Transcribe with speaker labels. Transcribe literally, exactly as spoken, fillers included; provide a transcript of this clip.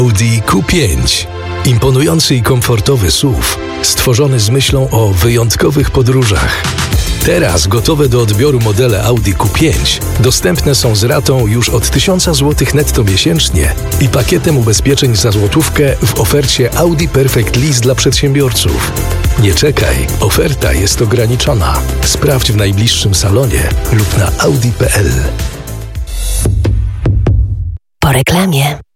Speaker 1: Audi Q pięć. Imponujący i komfortowy S U V, stworzony z myślą o wyjątkowych podróżach. Teraz gotowe do odbioru modele Audi Q pięć dostępne są z ratą już od tysiąc złotych netto miesięcznie i pakietem ubezpieczeń za złotówkę w ofercie Audi Perfect Lease dla przedsiębiorców. Nie czekaj, oferta jest ograniczona. Sprawdź w najbliższym salonie lub na audi kropka p l.
Speaker 2: Po reklamie.